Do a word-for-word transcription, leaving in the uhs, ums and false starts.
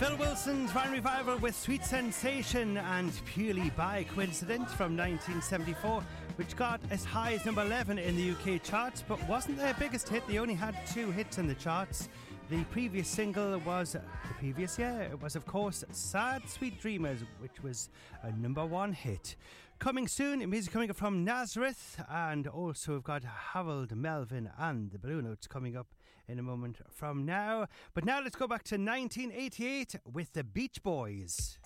Phil Wilson's Van Revival with Sweet Sensation, and purely by coincidence from nineteen seventy-four, which got as high as number eleven in the U K charts, but wasn't their biggest hit. They only had two hits in the charts. The previous single was, the previous year, it was of course Sad Sweet Dreamers, which was a number one hit. Coming soon, music coming up from Nazareth, and also we've got Harold Melvin and the Blue Notes coming up in a moment from now. But now let's go back to nineteen eighty-eight with the Beach Boys.